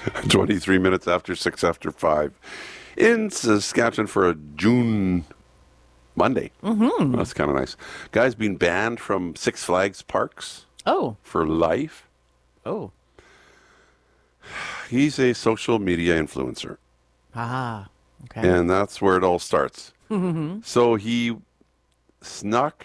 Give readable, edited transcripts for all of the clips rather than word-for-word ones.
23 minutes after 6 after 5 in Saskatchewan for a June Monday. Mm-hmm. That's kind of nice. Guy's been banned from Six Flags parks for life. Oh. He's a social media influencer. Ah, okay. And that's where it all starts. Mm-hmm. So he snuck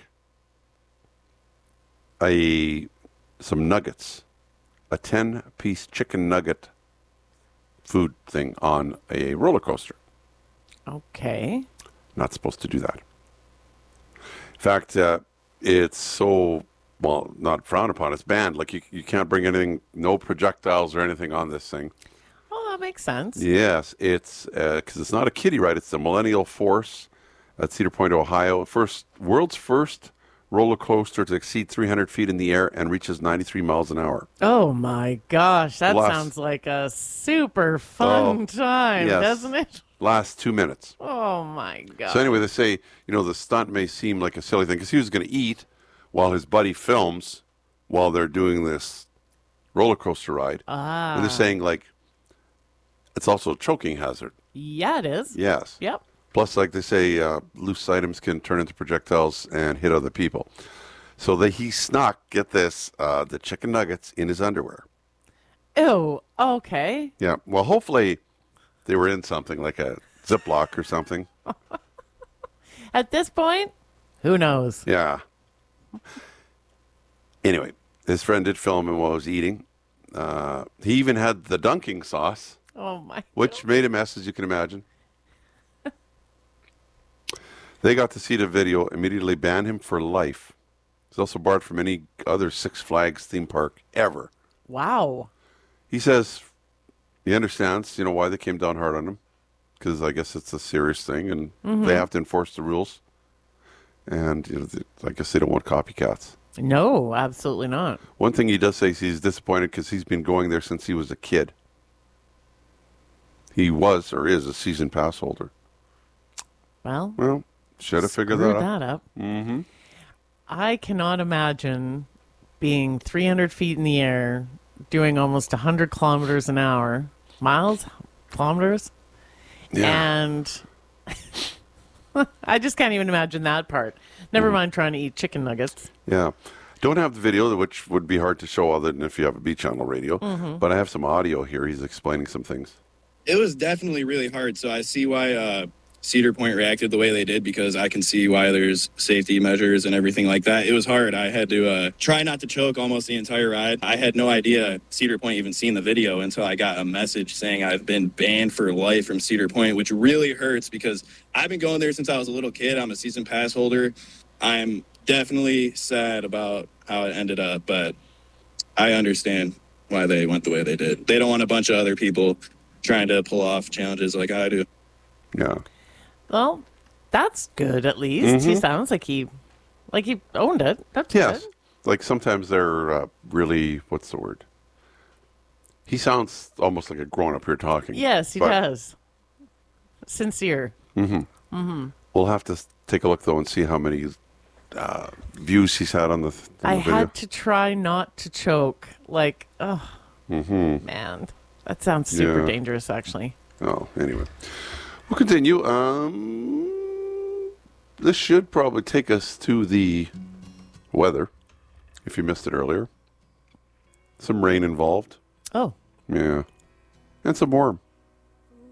some nuggets, a 10-piece chicken nugget food thing on a roller coaster. Okay. Not supposed to do that. In fact, it's so, well, not frowned upon. It's banned. Like, you can't bring anything, no projectiles or anything on this thing. Oh, that makes sense. Yes, it's because it's not a kiddie ride. It's the Millennial Force at Cedar Point, Ohio. World's first roller coaster to exceed 300 feet in the air and reaches 93 miles an hour. Oh, my gosh. That sounds like a super fun time, doesn't it? Last 2 minutes. Oh, my God. So anyway, they say, the stunt may seem like a silly thing because he was going to eat while his buddy films while they're doing this roller coaster ride. And they're saying, like, it's also a choking hazard. Yeah, it is. Yes. Yep. Plus, like they say, loose items can turn into projectiles and hit other people. So he snuck, get this, the chicken nuggets in his underwear. Ew, okay. Yeah, well, hopefully they were in something like a Ziploc or something. At this point, who knows? Yeah. Anyway, his friend did film him while he was eating. He even had the dunking sauce. Oh, my God. Which made a mess, as you can imagine. They got to see the video, immediately banned him for life. He's also barred from any other Six Flags theme park ever. Wow. He says he understands, why they came down hard on him. Because I guess it's a serious thing, and they have to enforce the rules. And I guess they don't want copycats. No, absolutely not. One thing he does say is he's disappointed because he's been going there since he was a kid. He was or is a season pass holder. Well, should have figured that up. Mm-hmm. I cannot imagine being 300 feet in the air, doing almost 100 kilometers an hour. Miles? Kilometers? Yeah. And I just can't even imagine that part. Never mind trying to eat chicken nuggets. Yeah. Don't have the video, which would be hard to show other than if you have a B channel radio. Mm-hmm. But I have some audio here. He's explaining some things. It was definitely really hard. So I see why Cedar Point reacted the way they did, because I can see why there's safety measures and everything like that. It was hard. I had to try not to choke almost the entire ride. I had no idea Cedar Point even seen the video until I got a message saying I've been banned for life from Cedar Point, which really hurts because I've been going there since I was a little kid. I'm a season pass holder. I'm definitely sad about how it ended up, but I understand why they went the way they did. They don't want a bunch of other people trying to pull off challenges like I do. Yeah. Well, that's good at least. Mm-hmm. He sounds like he owned it. That's good. Like sometimes they're really, what's the word? He sounds almost like a grown-up here talking. Yes, he does. Sincere. Mm-hmm. Mm-hmm. We'll have to take a look, though, and see how many views he's had on the video. I had to try not to choke. Like, man. That sounds super dangerous, actually. Oh, anyway. We'll continue. This should probably take us to the weather, if you missed it earlier. Some rain involved. Oh. Yeah. And some warm.